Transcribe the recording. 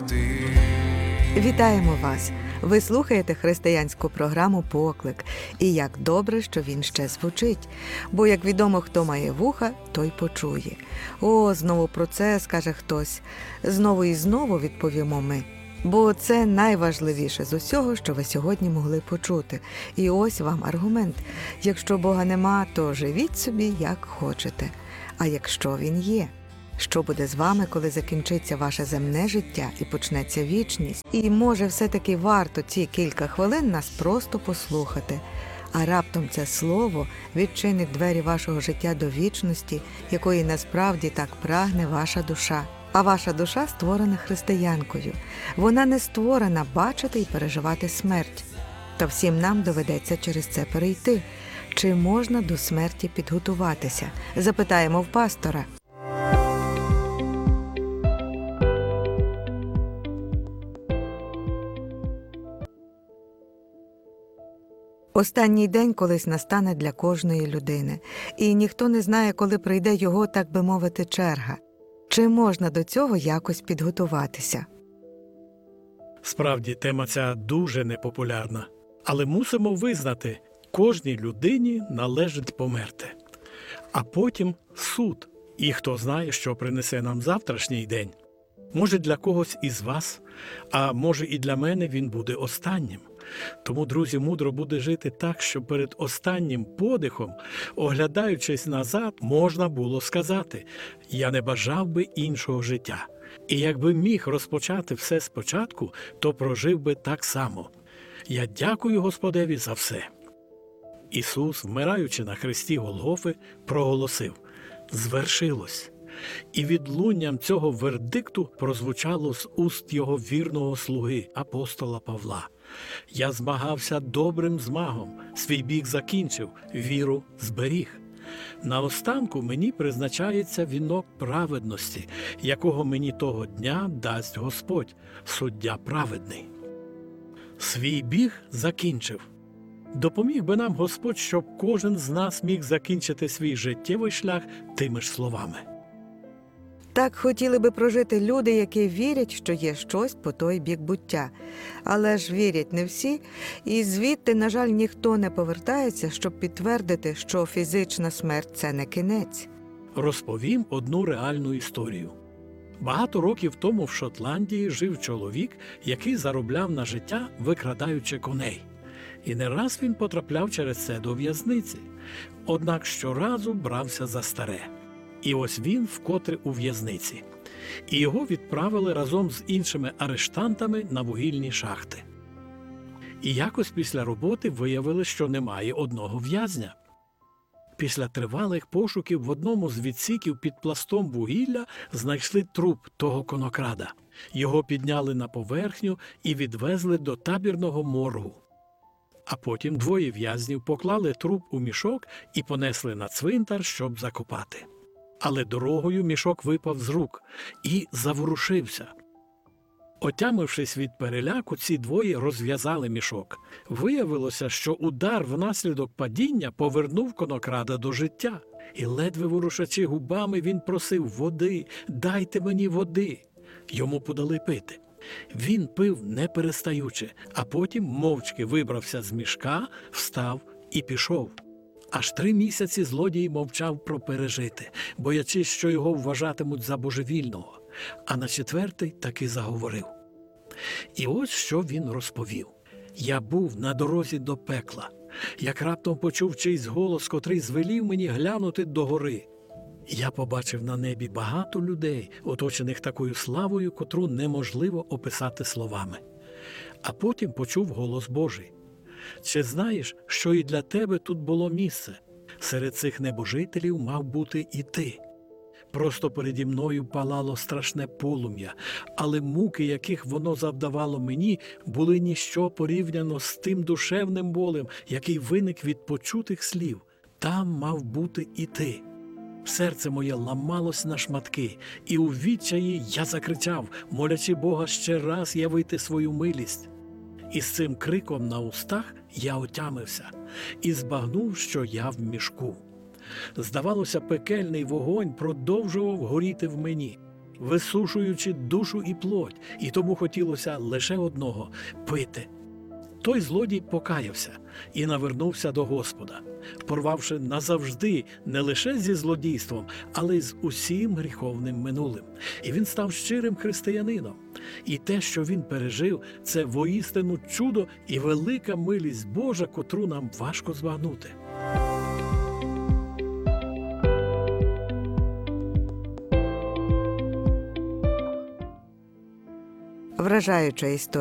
Вітаємо вас! Ви слухаєте християнську програму «Поклик». І як добре, що він ще звучить. Бо, як відомо, хто має вуха, той почує. О, знову про це скаже хтось. Знову і знову відповімо ми. Бо це найважливіше з усього, що ви сьогодні могли почути. І ось вам аргумент. Якщо Бога нема, то живіть собі, як хочете. А якщо Він є? Що буде з вами, коли закінчиться ваше земне життя і почнеться вічність? І, може, все-таки варто ці кілька хвилин нас просто послухати. А раптом це слово відчинить двері вашого життя до вічності, якої насправді так прагне ваша душа. А ваша душа створена християнкою. Вона не створена бачити і переживати смерть. Та всім нам доведеться через це перейти. Чи можна до смерті підготуватися? Запитаємо в пастора. Останній день колись настане для кожної людини, і ніхто не знає, коли прийде його, так би мовити, черга. Чи можна до цього якось підготуватися? Справді, тема ця дуже непопулярна. Але мусимо визнати, кожній людині належить померти. А потім суд. І хто знає, що принесе нам завтрашній день. Може, для когось із вас, а може і для мене він буде останнім. Тому, друзі, мудро буде жити так, що перед останнім подихом, оглядаючись назад, можна було сказати «Я не бажав би іншого життя». І якби міг розпочати все спочатку, то прожив би так само. Я дякую Господеві за все. Ісус, вмираючи на хресті Голгофи, проголосив «Звершилось». І відлунням цього вердикту прозвучало з уст його вірного слуги, апостола Павла. «Я змагався добрим змагом, свій біг закінчив, віру зберіг». Наостанку мені призначається вінок праведності, якого мені того дня дасть Господь, суддя праведний. Свій біг закінчив. Допоміг би нам Господь, щоб кожен з нас міг закінчити свій життєвий шлях тими ж словами. Так хотіли би прожити люди, які вірять, що є щось по той бік буття. Але ж вірять не всі, і звідти, на жаль, ніхто не повертається, щоб підтвердити, що фізична смерть – це не кінець. Розповім одну реальну історію. Багато років тому в Шотландії жив чоловік, який заробляв на життя, викрадаючи коней. І не раз він потрапляв через це до в'язниці. Однак щоразу брався за старе. І ось він вкотре у в'язниці. І його відправили разом з іншими арештантами на вугільні шахти. І якось після роботи виявили, що немає одного в'язня. Після тривалих пошуків в одному з відсіків під пластом вугілля знайшли труп того конокрада. Його підняли на поверхню і відвезли до табірного моргу. А потім двоє в'язнів поклали труп у мішок і понесли на цвинтар, щоб закопати. Але дорогою мішок випав з рук і заворушився. Отямившись від переляку, ці двоє розв'язали мішок. Виявилося, що удар внаслідок падіння повернув конокрада до життя. І ледве ворушачи губами, він просив води, «Дайте мені води». Йому подали пити. Він пив не перестаючи, а потім мовчки вибрався з мішка, встав і пішов. Аж 3 місяці злодій мовчав про пережити, боячись, що його вважатимуть за божевільного. А на 4-й таки заговорив. І ось що він розповів. «Я був на дорозі до пекла, як раптом почув чийсь голос, котрий звелів мені глянути догори. Я побачив на небі багато людей, оточених такою славою, котру неможливо описати словами. А потім почув голос Божий. Чи знаєш, що і для тебе тут було місце? Серед цих небожителів мав бути і ти. Просто переді мною палало страшне полум'я, але муки, яких воно завдавало мені, були ніщо порівняно з тим душевним болем, який виник від почутих слів. Там мав бути і ти. Серце моє ламалось на шматки, і у відчаї я закричав, молячи Бога ще раз явити свою милість. І з цим криком на устах я отямився і збагнув, що я в мішку. Здавалося, пекельний вогонь продовжував горіти в мені. висушуючи душу і плоть, і тому хотілося лише одного – пити. Той злодій покаявся і навернувся до Господа, порвавши назавжди не лише зі злодійством, але й з усім гріховним минулим. І він став щирим християнином. І те, що він пережив, це воістину чудо і велика милість Божа, котру нам важко збагнути. Вражаюча історія.